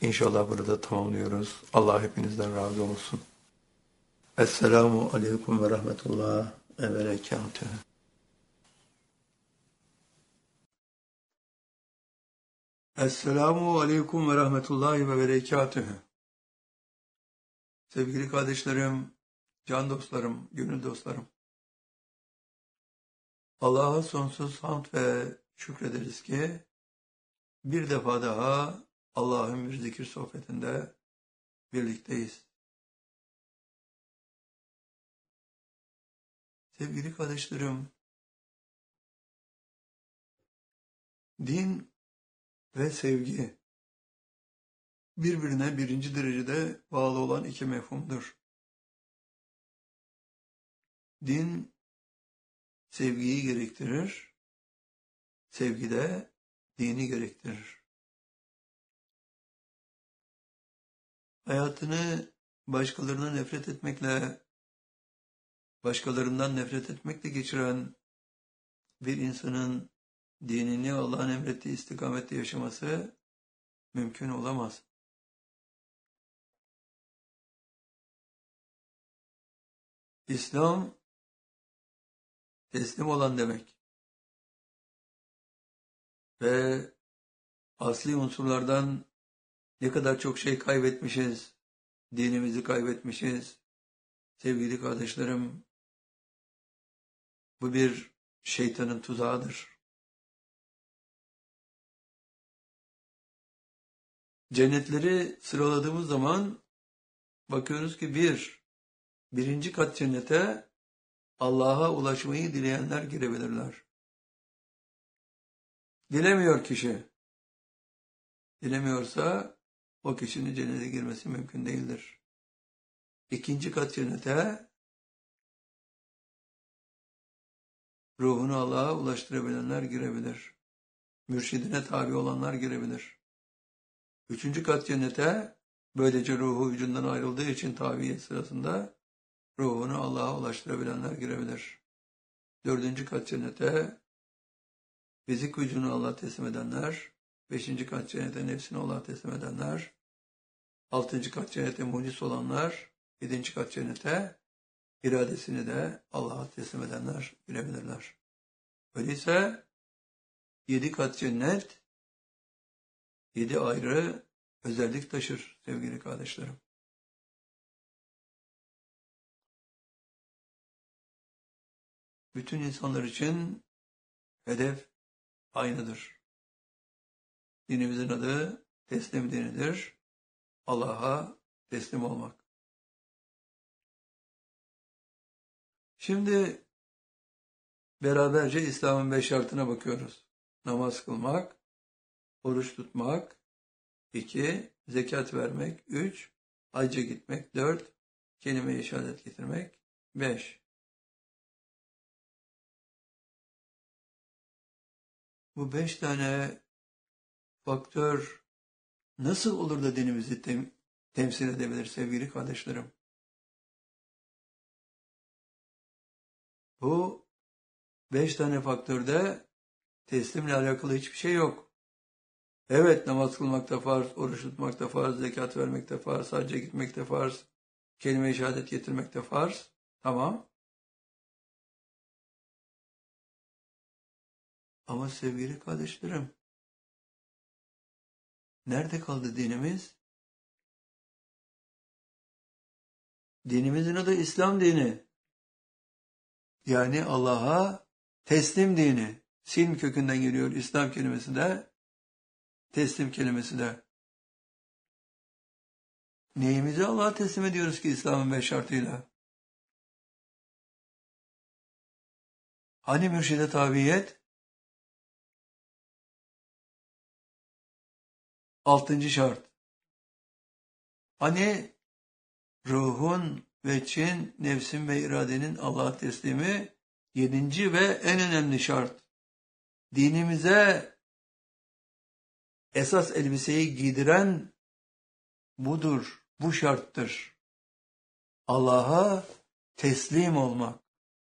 İnşallah burada tamamlıyoruz. Allah hepinizden razı olsun. Esselamu aleyküm ve rahmetullah ve berekatuhu. Esselamu aleyküm ve rahmetullahi ve berekatuhu. Sevgili kardeşlerim, can dostlarım, gönül dostlarım. Allah'a sonsuz hamd ve şükrederiz ki bir defa daha Allah'ın bir zikir sohbetinde birlikteyiz. Sevgili kardeşlerim, din ve sevgi birbirine birinci derecede bağlı olan iki mefhumdur. Din sevgiyi gerektirir, sevgi de dini gerektirir. Hayatını başkalarına nefret etmekle, başkalarından nefret etmekle geçiren bir insanın dinini Allah'ın emrettiği istikamette yaşaması mümkün olamaz. İslam teslim olan demek ve asli unsurlardan ne kadar çok şey kaybetmişiz, dinimizi kaybetmişiz. Sevgili kardeşlerim, bu bir şeytanın tuzağıdır. Cennetleri sıraladığımız zaman bakıyoruz ki birinci kat cennete Allah'a ulaşmayı dileyenler girebilirler. Dilemiyor kişi. Dilemiyorsa o kişinin cennete girmesi mümkün değildir. İkinci kat cennete ruhunu Allah'a ulaştırabilenler girebilir. Mürşidine tabi olanlar girebilir. Üçüncü kat cennete böylece ruhu vücudundan ayrıldığı için tabiyet sırasında ruhunu Allah'a ulaştırabilenler girebilir. Dördüncü kat cennete fizik vücudunu Allah'a teslim edenler, beşinci kat cennete nefsini Allah'a teslim edenler, altıncı kat cennete mucis olanlar, yedinci kat cennete iradesini de Allah'a teslim edenler girebilirler. Öyleyse 7 kat cennet 7 ayrı özellik taşır sevgili kardeşlerim. Bütün insanlar için hedef aynıdır. Dinimizin adı teslim dinidir. Allah'a teslim olmak. Şimdi beraberce İslam'ın 5 şartına bakıyoruz. Namaz kılmak, oruç tutmak, 2, zekat vermek, 3, hacca gitmek, 4, kelime-i şehadet getirmek, 5. Bu 5 tane faktör nasıl olur da dinimizi temsil edebilir sevgili kardeşlerim? Bu 5 tane faktörde teslimle alakalı hiçbir şey yok. Evet, namaz kılmak da farz, oruç tutmak da farz, zekat vermek de farz, hacca gitmek de farz, kelime-i şehadet getirmek de farz. Tamam. Ama sevgili kardeşlerim, nerede kaldı dinimiz? Dinimizin adı İslam dini. Yani Allah'a teslim dini. Silm kökünden geliyor İslam kelimesi de, teslim kelimesi de. Neyimizi Allah'a teslim ediyoruz ki İslam'ın 5 şartıyla? Hani mürşide tabiyet? 6. şart. Hani ruhun ve çin, nefsin ve iradenin Allah'a teslimi 7. ve en önemli şart. Dinimize esas elbiseyi giydiren budur, bu şarttır. Allah'a teslim olmak.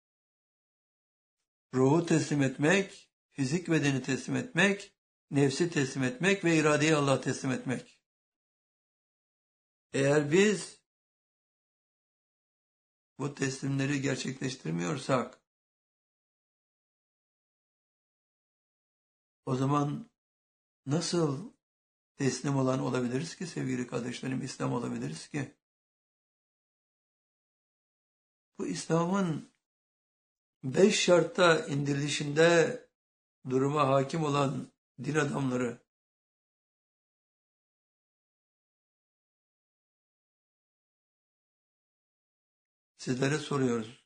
Ruhu teslim etmek, fizik bedeni teslim etmek, nefsi teslim etmek ve iradeyi Allah'a teslim etmek. Eğer biz bu teslimleri gerçekleştirmiyorsak, o zaman nasıl teslim olan olabiliriz ki sevgili kardeşlerim, İslam olabiliriz ki? Bu İslam'ın 5 şartta indirilişinde duruma hakim olan din adamları, sizlere soruyoruz.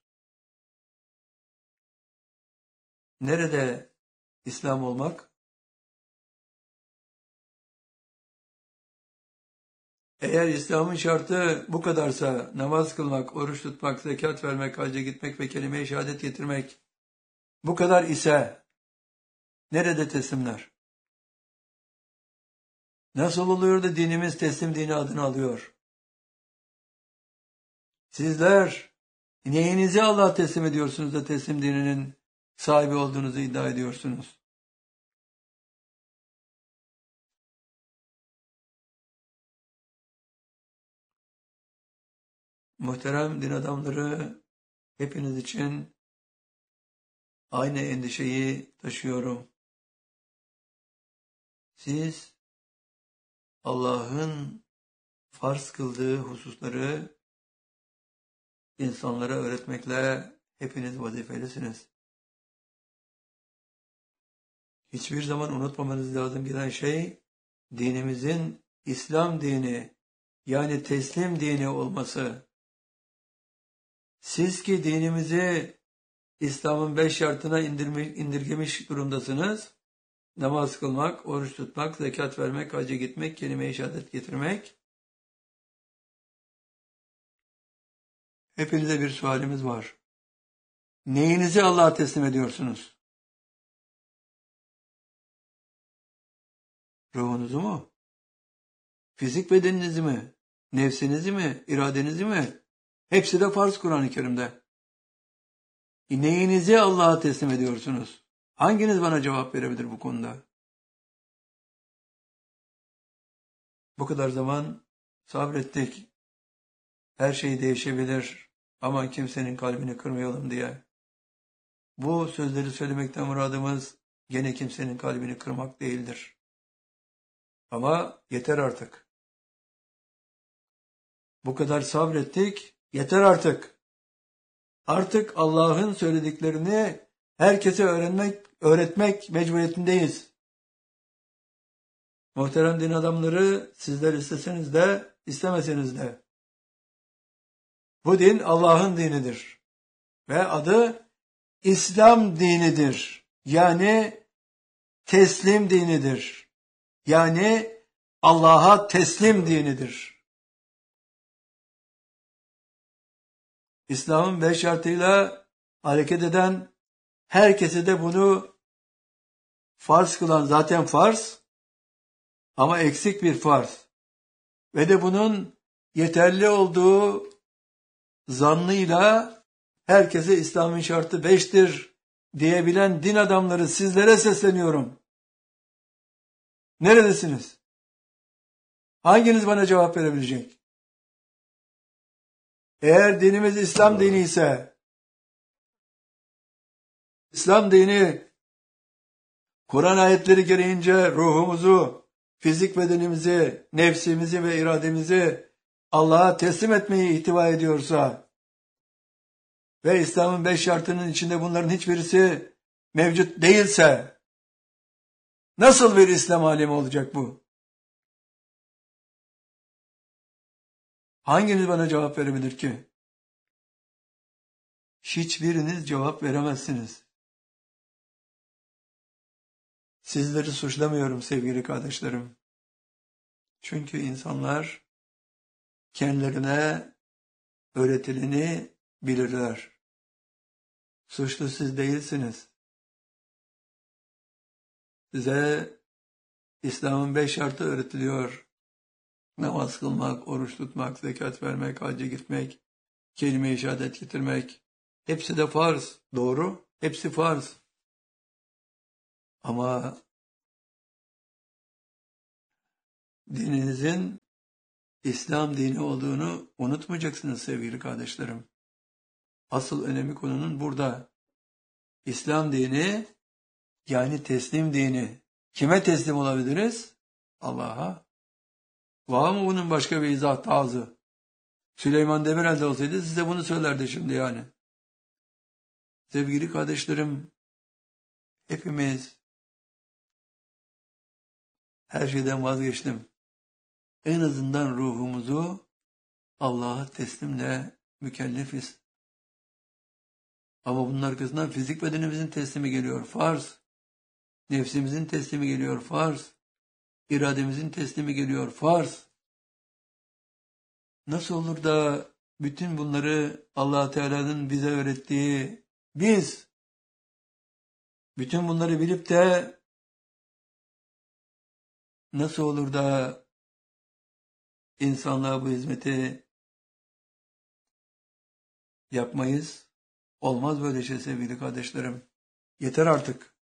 Nerede İslam olmak? Eğer İslam'ın şartı bu kadarsa, namaz kılmak, oruç tutmak, zekat vermek, hacca gitmek ve kelime-i şehadet getirmek bu kadar ise nerede teslimler? Nasıl oluyor da dinimiz teslim dini adını alıyor? Sizler neyinizi Allah'a teslim ediyorsunuz da teslim dininin sahibi olduğunuzu iddia ediyorsunuz? Muhterem din adamları, hepiniz için aynı endişeyi taşıyorum. Siz Allah'ın farz kıldığı hususları insanlara öğretmekle hepiniz vazifelisiniz. Hiçbir zaman unutmamanız lazım gelen şey, dinimizin İslam dini, yani teslim dini olması. Siz ki dinimizi İslam'ın 5 şartına indirgemiş durumdasınız. Namaz kılmak, oruç tutmak, zekat vermek, hacca gitmek, kelime-i şehadet getirmek. Hepinize bir sualimiz var. Neyinizi Allah'a teslim ediyorsunuz? Ruhunuzu mu? Fizik bedeninizi mi? Nefsinizi mi? İradenizi mi? Hepsi de farz Kur'an-ı Kerim'de. Neyinizi Allah'a teslim ediyorsunuz? Hanginiz bana cevap verebilir bu konuda? Bu kadar zaman sabrettik. Her şey değişebilir ama kimsenin kalbini kırmayalım diye. Bu sözleri söylemekten muradımız gene kimsenin kalbini kırmak değildir. Ama yeter artık. Bu kadar sabrettik, yeter artık. Artık Allah'ın söylediklerini herkese öğretmek mecburiyetindeyiz. Muhterem din adamları, sizler isteseniz de istemeseniz de bu din Allah'ın dinidir ve adı İslam dinidir. Yani teslim dinidir. Yani Allah'a teslim dinidir. İslam'ın 5 şartıyla hareket eden, herkese de bunu farz kılan, zaten farz ama eksik bir farz ve de bunun yeterli olduğu zannıyla herkese İslam'ın şartı 5'tir diyebilen din adamları, sizlere sesleniyorum. Neredesiniz? Hanginiz bana cevap verebilecek? Eğer dinimiz İslam dini ise, İslam dini Kur'an ayetleri gereğince ruhumuzu, fizik bedenimizi, nefsimizi ve irademizi Allah'a teslim etmeyi ihtiva ediyorsa ve İslam'ın 5 şartının içinde bunların hiçbirisi mevcut değilse, nasıl bir İslam alemi olacak bu? Hanginiz bana cevap verebilir ki? Hiçbiriniz cevap veremezsiniz. Sizleri suçlamıyorum sevgili kardeşlerim. Çünkü insanlar kendilerine öğretileni bilirler. Suçlu siz değilsiniz. Size İslam'ın 5 şartı öğretiliyor. Namaz kılmak, oruç tutmak, zekat vermek, hacca gitmek, kelime-i şehadet getirmek. Hepsi de farz. Doğru. Hepsi farz. Ama dininizin İslam dini olduğunu unutmayacaksınız sevgili kardeşlerim. Asıl önemli konunun burada. İslam dini, yani teslim dini. Kime teslim olabiliriz? Allah'a. Var mı bunun başka bir izah tarzı? Süleyman Demirel'de olsaydı size bunu söylerdi şimdi yani. Sevgili kardeşlerim, hepimiz her şeyden vazgeçtim. En azından ruhumuzu Allah'a teslimle mükellefiz. Ama bunun arkasından fizik bedenimizin teslimi geliyor, farz. Nefsimizin teslimi geliyor, farz. İrademizin teslimi geliyor, farz. Nasıl olur da bütün bunları Allah Teala'nın bize öğrettiği biz, bütün bunları bilip de nasıl olur da insanlığa bu hizmeti yapmayız? Olmaz böyle şey sevgili kardeşlerim. Yeter artık.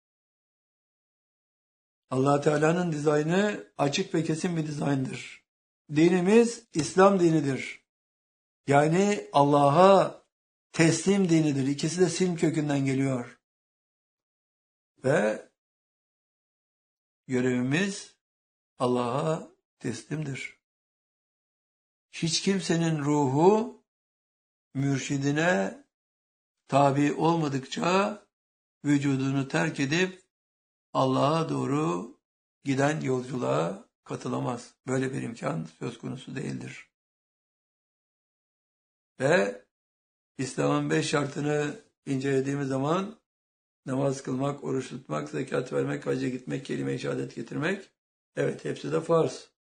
Allah Teala'nın dizaynı açık ve kesin bir dizayndır. Dinimiz İslam dinidir. Yani Allah'a teslim dinidir. İkisi de silm kökünden geliyor. Ve görevimiz Allah'a teslimdir. Hiç kimsenin ruhu mürşidine tabi olmadıkça vücudunu terk edip Allah'a doğru giden yolculuğa katılamaz. Böyle bir imkan söz konusu değildir. Ve İslam'ın 5 şartını incelediğimiz zaman namaz kılmak, oruç tutmak, zekat vermek, hacca gitmek, kelime-i şehadet getirmek, evet hepsi de farz.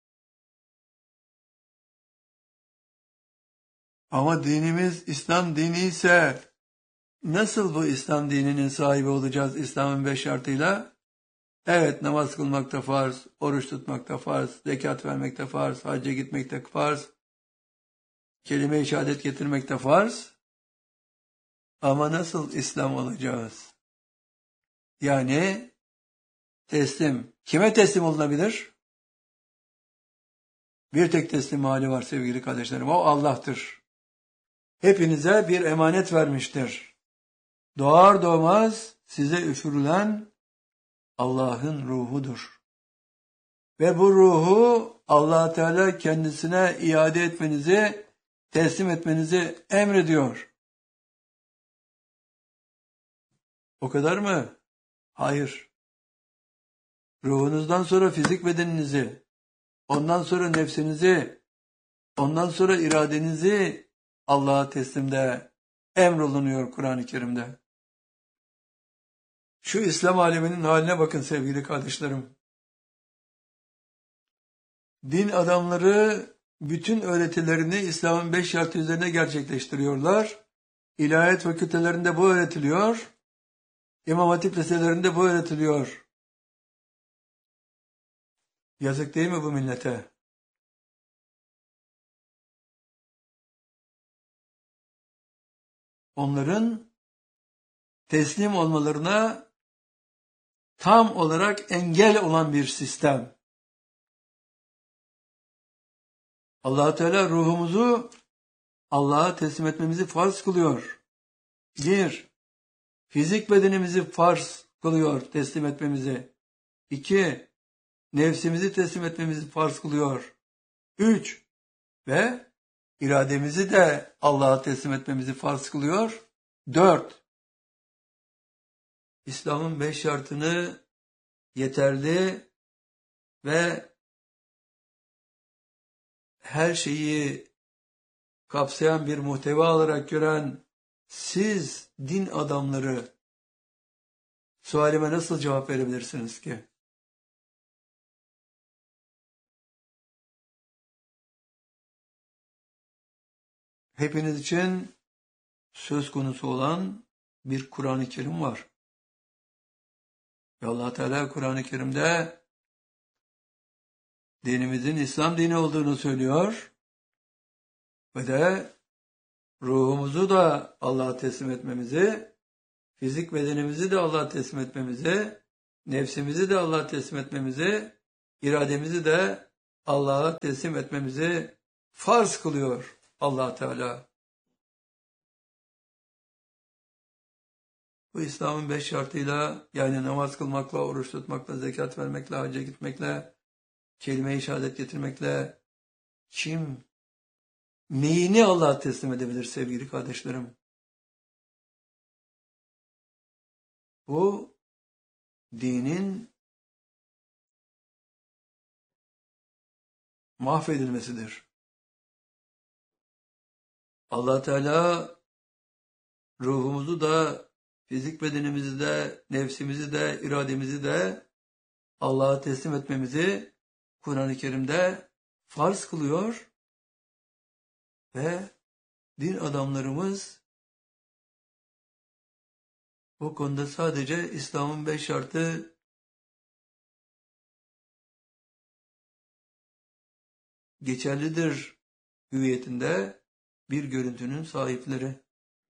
Ama dinimiz İslam dini ise nasıl bu İslam dininin sahibi olacağız İslam'ın 5 şartıyla? Evet, namaz kılmak da farz, oruç tutmak da farz, zekat vermek de farz, hacca gitmek de farz, kelime-i şehadet getirmek de farz. Ama nasıl İslam olacağız? Yani teslim. Kime teslim olunabilir? Bir tek teslim hali var sevgili kardeşlerim. O Allah'tır. Hepinize bir emanet vermiştir. Doğar doğmaz size üfürülen Allah'ın ruhudur. Ve bu ruhu Allah Teala kendisine iade etmenizi, teslim etmenizi emrediyor. O kadar mı? Hayır. Ruhunuzdan sonra fizik bedeninizi, ondan sonra nefsinizi, ondan sonra iradenizi Allah'a teslimde emrolunuyor Kur'an-ı Kerim'de. Şu İslam aleminin haline bakın sevgili kardeşlerim. Din adamları bütün öğretilerini İslam'ın 5 şartı üzerine gerçekleştiriyorlar. İlahiyat fakültelerinde bu öğretiliyor. İmam Hatip liselerinde bu öğretiliyor. Yazık değil mi bu millete? Onların teslim olmalarına tam olarak engel olan bir sistem. Allah Teala ruhumuzu Allah'a teslim etmemizi farz kılıyor. Bir, fizik bedenimizi farz kılıyor teslim etmemizi. 2, nefsimizi teslim etmemizi farz kılıyor. 3, ve irademizi de Allah'a teslim etmemizi farz kılıyor. 4, İslam'ın 5 şartını yeterli ve her şeyi kapsayan bir muhteva olarak gören siz din adamları sualime nasıl cevap verebilirsiniz ki? Hepiniz için söz konusu olan bir Kur'an-ı Kerim var. Ve Allah Teala Kur'an-ı Kerim'de dinimizin İslam dini olduğunu söylüyor. Ve de ruhumuzu da Allah'a teslim etmemizi, fizik bedenimizi de Allah'a teslim etmemizi, nefsimizi de Allah'a teslim etmemizi, irademizi de Allah'a teslim etmemizi farz kılıyor Allah Teala. Bu İslam'ın 5 şartıyla, yani namaz kılmakla, oruç tutmakla, zekat vermekle, hacca gitmekle, kelime-i şehadet getirmekle kim neyini Allah'a teslim edebilir sevgili kardeşlerim? Bu dinin mahvedilmesidir. Allah Teala ruhumuzu da, fizik bedenimizi de, nefsimizi de, irademizi de Allah'a teslim etmemizi Kur'an-ı Kerim'de farz kılıyor ve din adamlarımız bu konuda sadece İslam'ın 5 şartı geçerlidir hüviyetinde bir görüntünün sahipleri.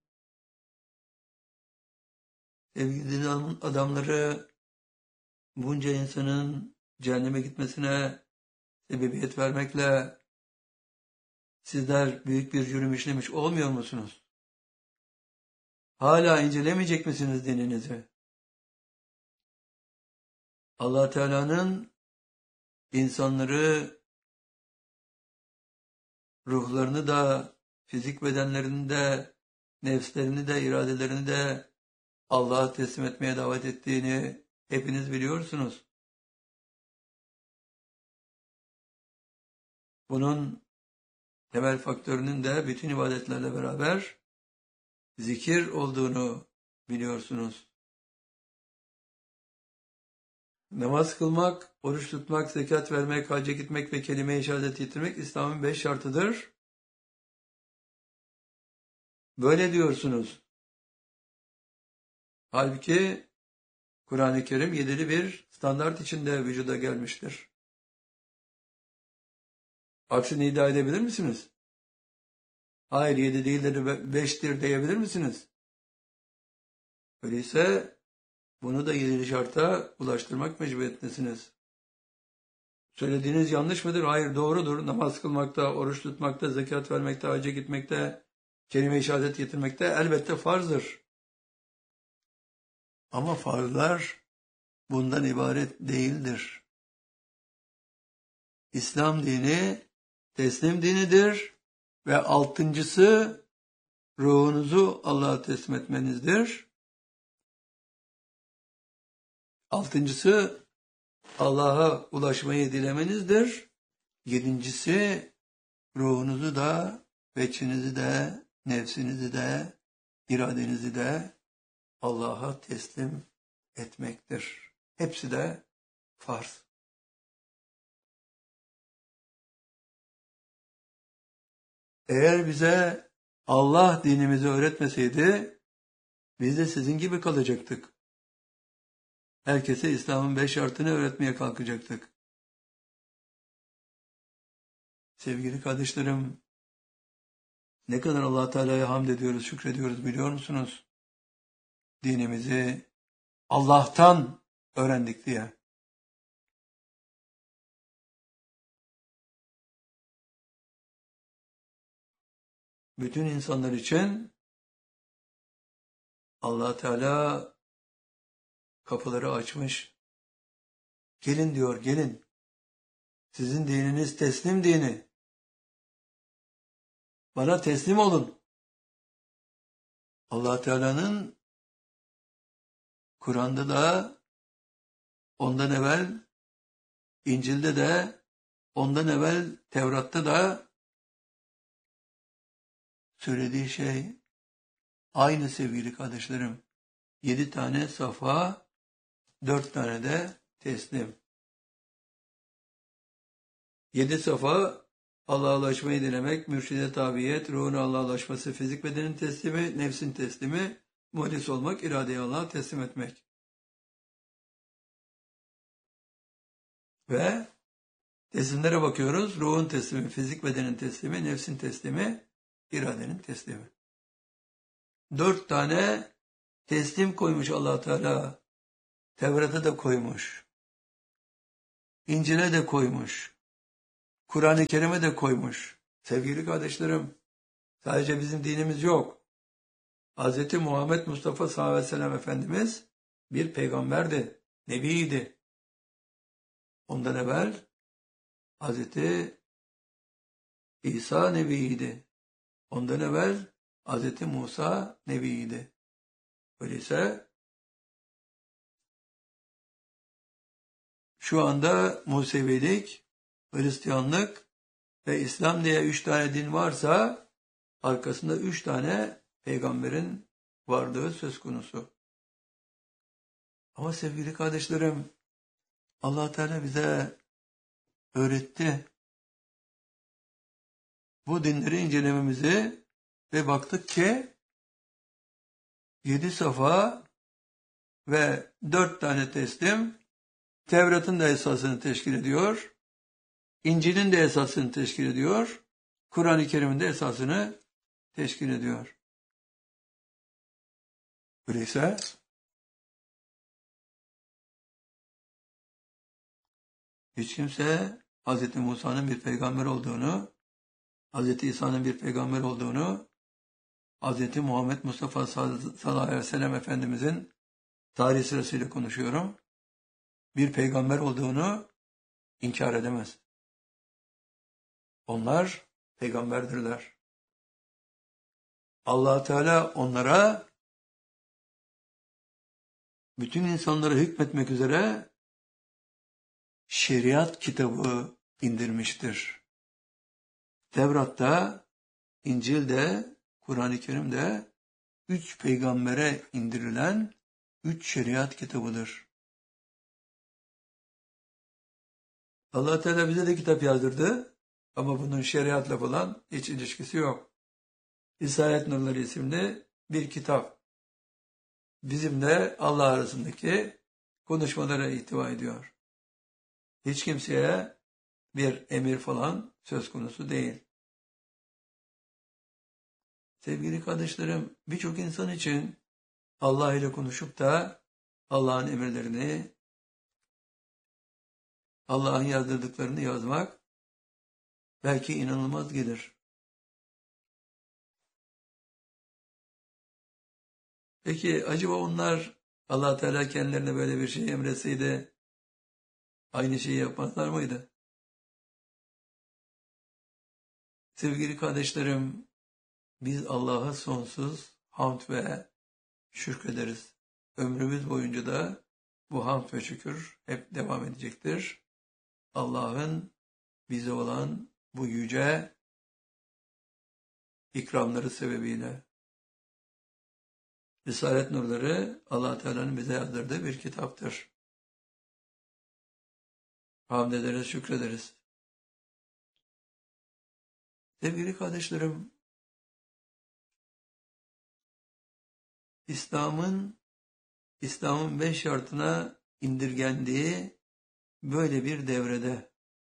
Sevgili din adamları bunca insanın cehenneme gitmesine sebebiyet vermekle sizler büyük bir cürüm işlemiş olmuyor musunuz? Hala incelemeyecek misiniz dininizi? Allah Teala'nın insanları, ruhlarını da, fizik bedenlerini de, nefslerini de, iradelerini de Allah'a teslim etmeye davet ettiğini hepiniz biliyorsunuz. Bunun temel faktörünün de bütün ibadetlerle beraber zikir olduğunu biliyorsunuz. Namaz kılmak, oruç tutmak, zekat vermek, hacca gitmek ve kelime-i şehadet getirmek İslam'ın 5 şartıdır. Böyle diyorsunuz. Halbuki Kur'an-ı Kerim 7'li bir standart içinde vücuda gelmiştir. Aksini iddia edebilir misiniz? Hayır 7 değildir 5'tir diyebilir misiniz? Öyleyse bunu da 7'li şarta ulaştırmak mecburiyetindesiniz. Söylediğiniz yanlış mıdır? Hayır doğrudur. Namaz kılmakta, oruç tutmakta, zekat vermekte, hacca gitmekte, kelime-i şehadet getirmekte elbette farzdır. Ama farzlar bundan ibaret değildir. İslam dini teslim dinidir ve 6.'sı ruhunuzu Allah'a teslim etmenizdir. 6.'sı Allah'a ulaşmayı dilemenizdir. 7.'si ruhunuzu da, veçinizi de, nefsinizi de, iradenizi de Allah'a teslim etmektir. Hepsi de farz. Eğer bize Allah dinimizi öğretmeseydi, biz de sizin gibi kalacaktık. Herkese İslam'ın 5 şartını öğretmeye kalkacaktık. Sevgili kardeşlerim, ne kadar Allah Teala'ya hamd ediyoruz, şükrediyoruz biliyor musunuz? Dinimizi Allah'tan öğrendik diye. Bütün insanlar için Allah Teala kapıları açmış. Gelin diyor, gelin. Sizin dininiz teslim dini. Bana teslim olun. Allah Teala'nın Kur'an'da da, ondan evvel İncil'de de, ondan evvel Tevrat'ta da söylediği şey aynı sevgili kardeşlerim. 7 tane safa, 4 tane de teslim. 7 safa Allah'a ulaşmayı dilemek, mürşide tabiyet, ruhun Allah'a ulaşması, fizik bedenin teslimi, nefsin teslimi, muhlis olmak, iradeyi Allah'a teslim etmek. Ve teslimlere bakıyoruz. Ruhun teslimi, fizik bedenin teslimi, nefsin teslimi, iradenin teslimi. 4 tane teslim koymuş Allah Teala. Tevrat'a da koymuş. İncil'e de koymuş. Kur'an-ı Kerim'e de koymuş. Sevgili kardeşlerim, sadece bizim dinimiz yok. Hz. Muhammed Mustafa sallallahu aleyhi ve sellem Efendimiz bir peygamberdi, nebiydi. Ondan evvel Hz. İsa nebiydi. Ondan evvel Hz. Musa nebiydi. Öyleyse şu anda Musevilik, Hristiyanlık ve İslam diye 3 tane din varsa arkasında 3 tane peygamberin varlığı söz konusu. Ama sevgili kardeşlerim, Allah Teala bize öğretti. Bu dinleri incelememizi ve baktık ki 7 safa ve 4 tane teslim Tevrat'ın da esasını teşkil ediyor. İncil'in de esasını teşkil ediyor. Kur'an-ı Kerim'in de esasını teşkil ediyor. Öyleyse hiç kimse Hz. Musa'nın bir peygamber olduğunu, Hz. İsa'nın bir peygamber olduğunu, Hz. Muhammed Mustafa sallallahu aleyhi ve sellem Efendimizin tarih sırasıyla konuşuyorum, bir peygamber olduğunu inkar edemez. Onlar peygamberdirler. Allah Teala onlara bütün insanlara hükmetmek üzere şeriat kitabı indirmiştir. Tevrat'ta, İncil'de, Kur'an-ı Kerim'de 3 peygambere indirilen 3 şeriat kitabıdır. Allah Teala bize de kitap yazdırdı ama bunun şeriatla falan hiç ilişkisi yok. Risale-i Nurları isimli bir kitap. Bizimle Allah arasındaki konuşmalara ihtiva ediyor. Hiç kimseye bir emir falan söz konusu değil. Sevgili kardeşlerim, birçok insan için Allah ile konuşup da Allah'ın emirlerini, Allah'ın yazdırdıklarını yazmak belki inanılmaz gelir. Peki acaba onlar Allah Teala kendilerine böyle bir şey emretseydi aynı şeyi yapmazlar mıydı? Sevgili kardeşlerim, biz Allah'a sonsuz hamd ve şükrederiz. Ömrümüz boyunca da bu hamd ve şükür hep devam edecektir. Allah'ın bize olan bu yüce ikramları sebebiyle. Risalet Nurları Allah Teala'nın bize yazdırdığı bir kitaptır. Hamd ederiz, şükrederiz. Sevgili kardeşlerim, İslam'ın 5 şartına indirgendiği böyle bir devrede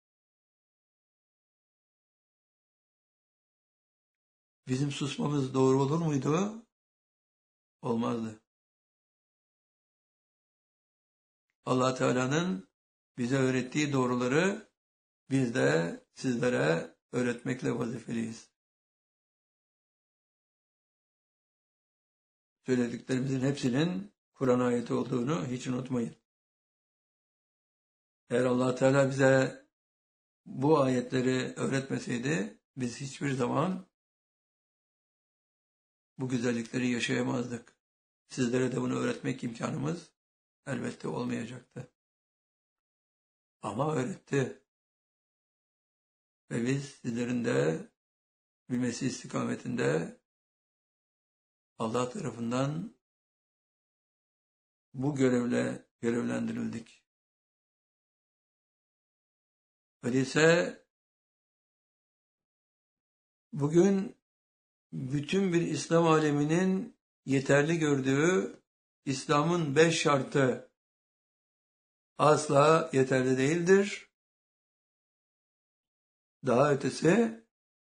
bizim susmamız doğru olur muydu? Olmazdı. Allah Teala'nın bize öğrettiği doğruları biz de sizlere öğretmekle vazifeliyiz. Söylediklerimizin hepsinin Kur'an ayeti olduğunu hiç unutmayın. Eğer Allah Teala bize bu ayetleri öğretmeseydi biz hiçbir zaman bu güzellikleri yaşayamazdık. Sizlere de bunu öğretmek imkanımız elbette olmayacaktı. Ama öğretti. Ve biz sizlerin de bilmesi istikametinde Allah tarafından bu görevle görevlendirildik. Öyleyse bugün bütün bir İslam aleminin yeterli gördüğü İslam'ın 5 şartı asla yeterli değildir. Daha ötesi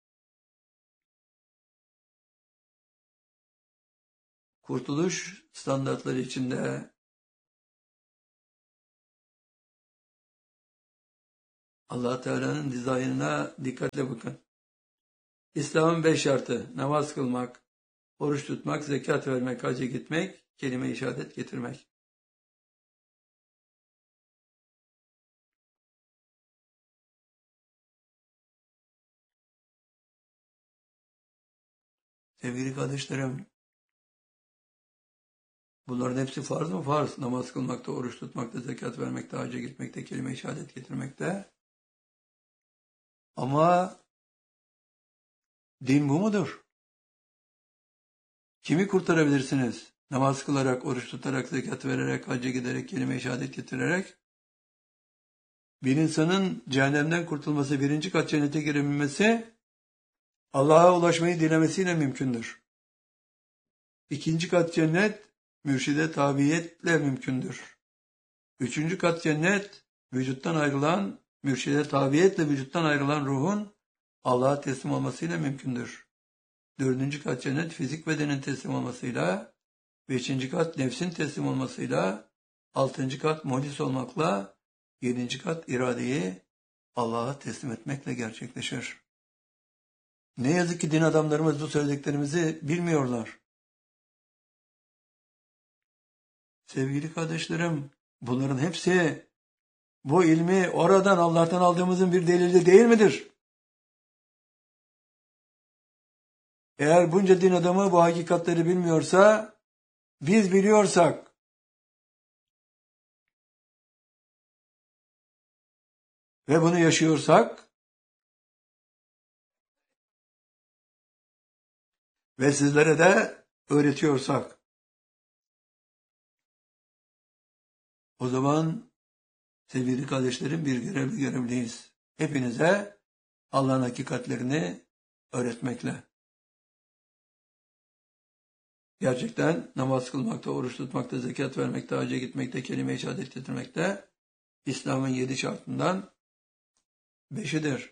kurtuluş standartları içinde Allah Teala'nın dizaynına dikkatle bakın. İslam'ın 5 şartı: namaz kılmak, oruç tutmak, zekat vermek, hacca gitmek, kelime-i şehadet getirmek. Sevgili kardeşlerim, bunların hepsi farz mı? Farz. Namaz kılmakta, oruç tutmakta, zekat vermekte, hacca gitmekte, kelime-i şehadet getirmekte. Ama din bu mudur? Kimi kurtarabilirsiniz? Namaz kılarak, oruç tutarak, zekat vererek, hacca giderek, kelime-i şehadet getirerek. Bir insanın cehennemden kurtulması, birinci kat cennete girebilmesi, Allah'a ulaşmayı dilemesiyle mümkündür. İkinci kat cennet, mürşide tabiiyetle mümkündür. Üçüncü kat cennet, vücuttan ayrılan, mürşide tabiiyetle vücuttan ayrılan ruhun Allah'a teslim olmasıyla mümkündür. Dördüncü kat cennet, fizik bedenin teslim olmasıyla, beşinci kat nefsin teslim olmasıyla, altıncı kat muhlis olmakla, yedinci kat iradeyi Allah'a teslim etmekle gerçekleşir. Ne yazık ki din adamlarımız bu söylediklerimizi bilmiyorlar. Sevgili kardeşlerim, bunların hepsi bu ilmi oradan Allah'tan aldığımızın bir delili değil midir? Eğer bunca din adamı bu hakikatleri bilmiyorsa, biz biliyorsak, ve bunu yaşıyorsak ve sizlere de öğretiyorsak, o zaman sevgili kardeşlerim bir görevliyiz. Hepinize Allah'ın hakikatlerini öğretmekle. Gerçekten namaz kılmakta, oruç tutmakta, zekat vermekte, hacca gitmekte, kelime-i şehadet getirmekte İslam'ın 7 şartından 5'idir.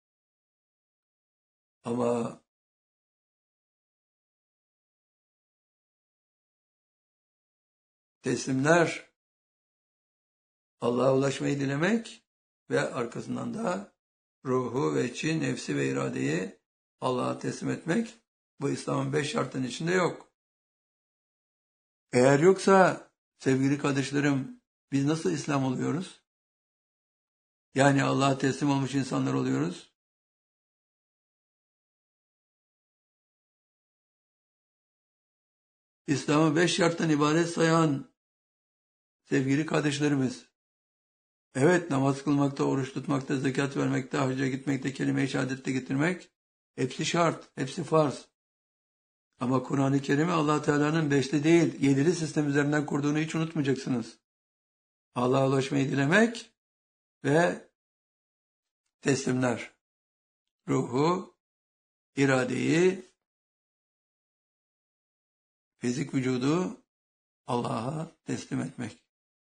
Ama teslimler Allah'a ulaşmayı dilemek ve arkasından da ruhu ve içi, nefsi ve iradeyi Allah'a teslim etmek bu İslam'ın 5 şartının içinde yok. Eğer yoksa sevgili kardeşlerim biz nasıl İslam oluyoruz? Yani Allah'a teslim olmuş insanlar oluyoruz. İslam'ı 5 şarttan ibaret sayan sevgili kardeşlerimiz, evet namaz kılmakta, oruç tutmakta, zekat vermekte, hacca gitmekte, kelime-i şehadette getirmek hepsi şart, hepsi farz. Ama Kur'an-ı Kerim'i Allah Teala'nın 5'li değil 7'li sistem üzerinden kurduğunu hiç unutmayacaksınız. Allah'a ulaşmayı dilemek ve teslimler. Ruhu, iradeyi, fizik vücudu Allah'a teslim etmek.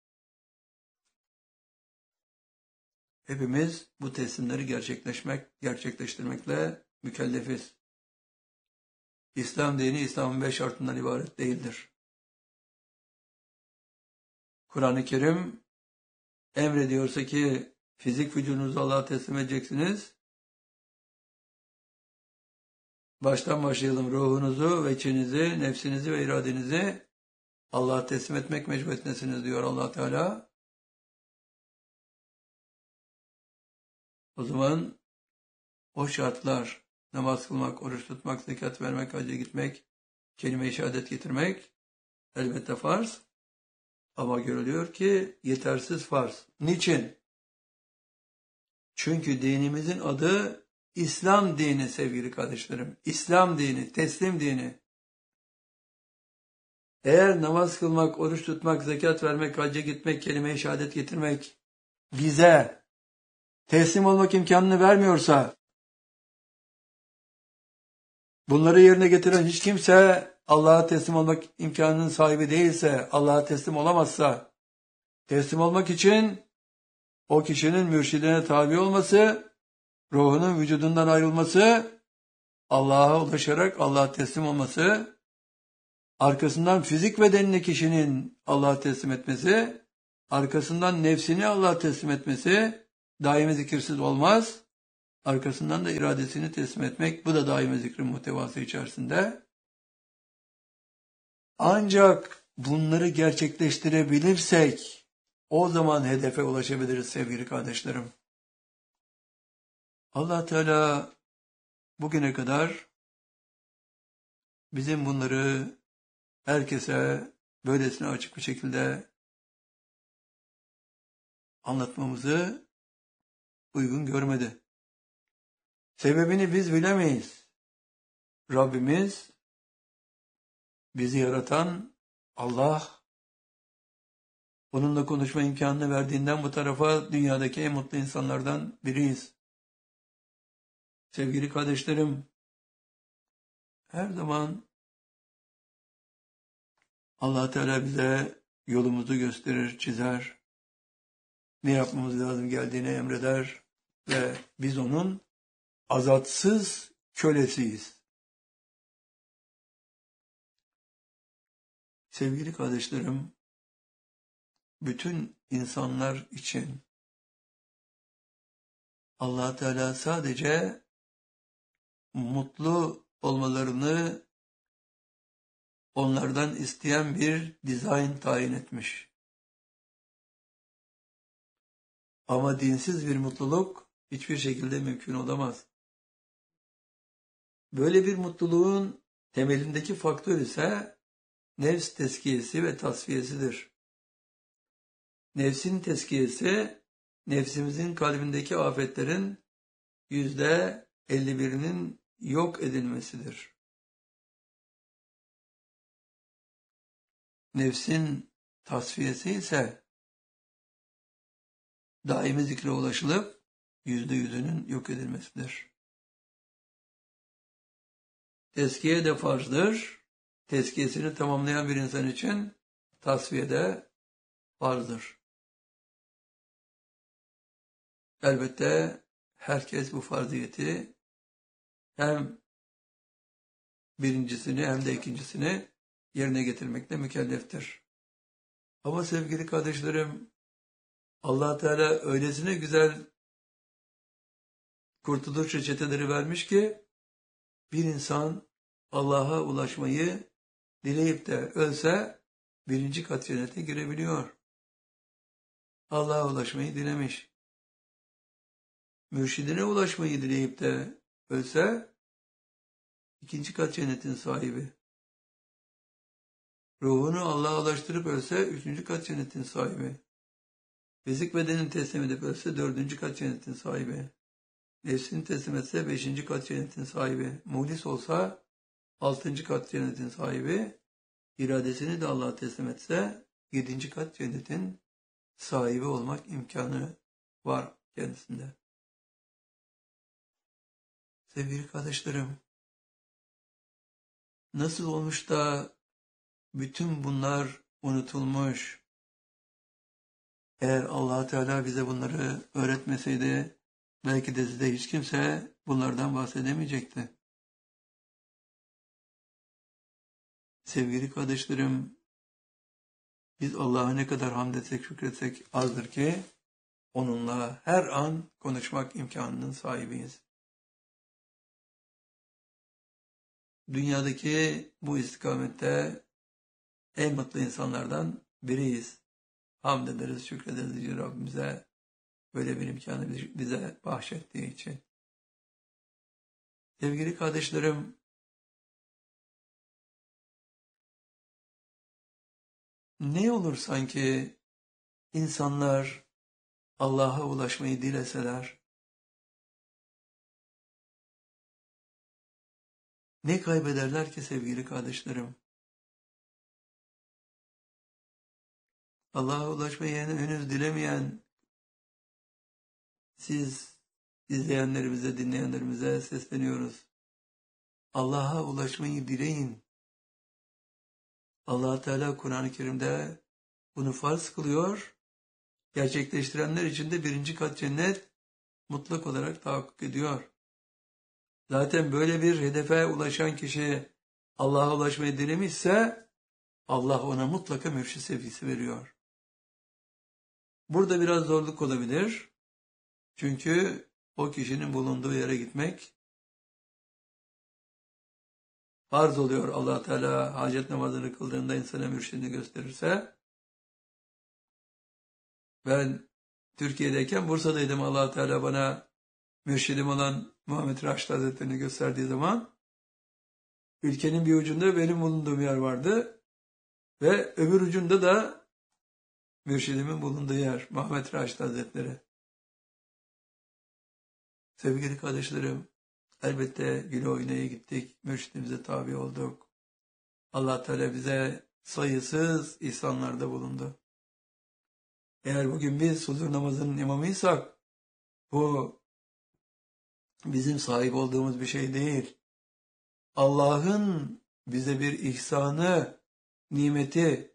Hepimiz bu teslimleri gerçekleştirmekle mükellefiz. İslam dini İslam'ın 5 şartından ibaret değildir. Kur'an-ı Kerim emrediyorsa ki fizik vücudunuzu Allah'a teslim edeceksiniz. Baştan başlayalım, ruhunuzu ve içinizi, nefsinizi ve iradenizi Allah'a teslim etmek mecburiyetindesiniz diyor Allah Teala. O zaman o şartlar, namaz kılmak, oruç tutmak, zekat vermek, hacca gitmek, kelime-i şehadet getirmek elbette farz. Ama görülüyor ki yetersiz farz. Niçin? Çünkü dinimizin adı İslam dini sevgili kardeşlerim. İslam dini, teslim dini. Eğer namaz kılmak, oruç tutmak, zekat vermek, hacca gitmek, kelime-i şehadet getirmek bize teslim olmak imkanını vermiyorsa, bunları yerine getiren hiç kimse Allah'a teslim olmak imkanının sahibi değilse, Allah'a teslim olamazsa, teslim olmak için o kişinin mürşidine tabi olması, ruhunun vücudundan ayrılması, Allah'a ulaşarak Allah'a teslim olması, arkasından fizik bedenini kişinin Allah'a teslim etmesi, arkasından nefsini Allah'a teslim etmesi, Daimi zikirsiz olmaz. Arkasından da iradesini teslim etmek. Bu da daimi zikrin muhtevası içerisinde. Ancak bunları gerçekleştirebilirsek o zaman hedefe ulaşabiliriz sevgili kardeşlerim. Allah Teala bugüne kadar bizim bunları herkese böylesine açık bir şekilde anlatmamızı uygun görmedi. Sebebini biz bilemeyiz. Rabbimiz, bizi yaratan Allah, onunla konuşma imkanını verdiğinden bu tarafa dünyadaki en mutlu insanlardan biriyiz. Sevgili kardeşlerim, her zaman Allah Teala bize yolumuzu gösterir, çizer, ne yapmamız lazım geldiğini emreder ve biz onun azatsız kölesiyiz. Sevgili kardeşlerim, bütün insanlar için Allah Teala sadece mutlu olmalarını onlardan isteyen bir dizayn tayin etmiş. Ama dinsiz bir mutluluk hiçbir şekilde mümkün olamaz. Böyle bir mutluluğun temelindeki faktör ise nefs tezkiyesi ve tasfiyesidir. Nefsin tezkiyesi, nefsimizin kalbindeki afetlerin %51'inin yok edilmesidir. Nefsin tasfiyesi ise daimi zikre ulaşılıp %100'ünün yok edilmesidir. Tezkiye de farzdır. Tezkiyesini tamamlayan bir insan için tasfiye de farzdır. Elbette herkes bu farziyeti hem birincisini hem de ikincisini yerine getirmekle mükelleftir. Ama sevgili kardeşlerim, Allah Teala öylesine güzel kurtuluş reçeteleri vermiş ki bir insan Allah'a ulaşmayı dileyip de ölse birinci kat cennete girebiliyor. Allah'a ulaşmayı dilemiş. Mürşidine ulaşmayı dileyip de ölse ikinci kat cennetin sahibi. Ruhunu Allah'a ulaştırıp ölse üçüncü kat cennetin sahibi. Fizik bedenini teslim edip ölse dördüncü kat cennetin sahibi. Nefsini teslim etse beşinci kat cennetin sahibi. Muhlis olsa altıncı kat cennetin sahibi. İradesini de Allah'a teslim etse yedinci kat cennetin sahibi olmak imkanı var kendisinde. Sevgili kardeşlerim, nasıl olmuş da bütün bunlar unutulmuş? Eğer Allah Teala bize bunları öğretmeseydi belki de size hiç kimse bunlardan bahsedemeyecekti. Sevgili kardeşlerim, biz Allah'a ne kadar hamd etsek, şükretsek azdır ki onunla her an konuşmak imkanının sahibiyiz. Dünyadaki bu istikamette en mutlu insanlardan biriyiz. Hamd ederiz, şükrederiz Yüce Rabbimize böyle bir imkanı bize bahşettiği için. Sevgili kardeşlerim, ne olur sanki insanlar Allah'a ulaşmayı dileseler, ne kaybederler ki sevgili kardeşlerim? Allah'a ulaşmayı henüz dilemeyen siz izleyenlerimize, dinleyenlerimize sesleniyoruz. Allah'a ulaşmayı dileyin. Allah Teala Kur'an-ı Kerim'de bunu farz kılıyor. Gerçekleştirenler için de birinci kat cennet mutlak olarak tahakkuk ediyor. Zaten böyle bir hedefe ulaşan kişi Allah'a ulaşmayı dilemişse Allah ona mutlaka mürşid sevgisi veriyor. Burada biraz zorluk olabilir. Çünkü o kişinin bulunduğu yere gitmek farz oluyor. Allah Teala hacet namazını kıldığında insana mürşidini gösterirse, ben Türkiye'deyken Bursa'daydım. Allah Teala bana mürşidim olan Muhammed Raşid Hazretleri'ni gösterdiği zaman ülkenin bir ucunda benim bulunduğum yer vardı ve öbür ucunda da mürşidimin bulunduğu yer Muhammed Raşid Hazretleri. Sevgili kardeşlerim, elbette güle oynaya gittik, mürşidimize tabi olduk. Allah Teala bize sayısız ihsanlarda bulundu. Eğer bugün biz huzur namazının imamıysak, bu bizim sahip olduğumuz bir şey değil. Allah'ın bize bir ihsanı, nimeti.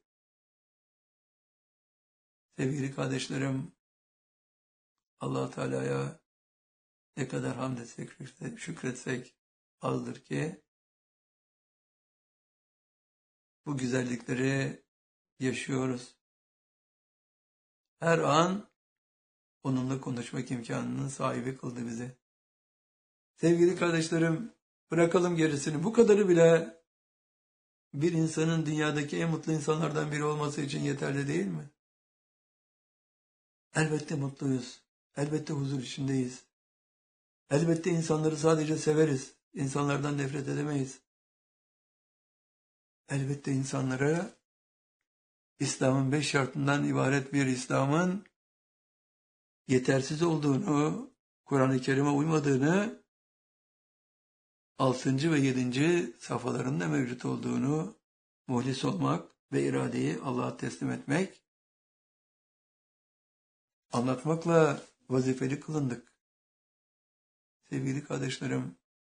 Sevgili kardeşlerim, Allah Teala'ya ne kadar hamd etsek, şükretsek azdır ki bu güzellikleri yaşıyoruz. Her an onunla konuşmak imkanının sahibi kıldı bizi. Sevgili kardeşlerim, bırakalım gerisini. Bu kadarı bile bir insanın dünyadaki en mutlu insanlardan biri olması için yeterli değil mi? Elbette mutluyuz. Elbette huzur içindeyiz. Elbette insanları sadece severiz. İnsanlardan nefret edemeyiz. Elbette insanlara İslam'ın 5 şartından ibaret bir İslam'ın yetersiz olduğunu, Kur'an-ı Kerim'e uymadığını, 6. ve 7. safhalarında mevcut olduğunu, muhlis olmak ve iradeyi Allah'a teslim etmek, anlatmakla vazifeli kılındık. Sevgili kardeşlerim,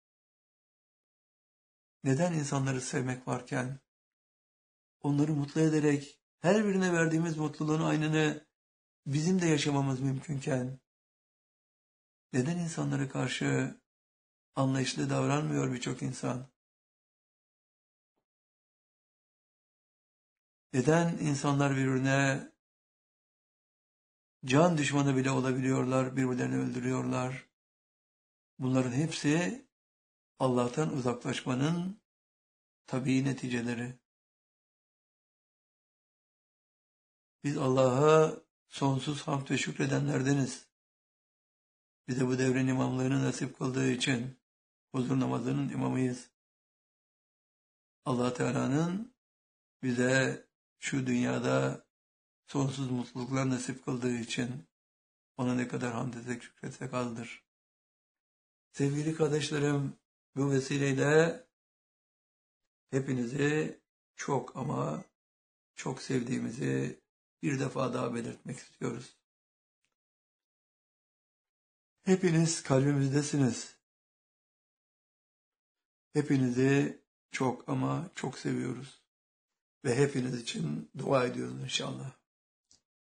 neden insanları sevmek varken, onları mutlu ederek, her birine verdiğimiz mutluluğun aynını bizim de yaşamamız mümkünken, neden insanlara karşı anlayışlı davranmıyor birçok insan? Neden insanlar birbirine can düşmanı bile olabiliyorlar, birbirlerini öldürüyorlar? Bunların hepsi Allah'tan uzaklaşmanın tabii neticeleri. Biz Allah'a sonsuz hamd ve şükredenlerdeniz. Bize bu devrin imamlığını nasip kıldığı için huzur namazının imamıyız. Allah Teala'nın bize şu dünyada sonsuz mutluluklar nasip kıldığı için ona ne kadar hamd etsek, şükretsek azdır. Sevgili kardeşlerim, bu vesileyle hepinizi çok ama çok sevdiğimizi bir defa daha belirtmek istiyoruz. Hepiniz kalbimizdesiniz. Hepinizi çok ama çok seviyoruz. Ve hepiniz için dua ediyoruz inşallah.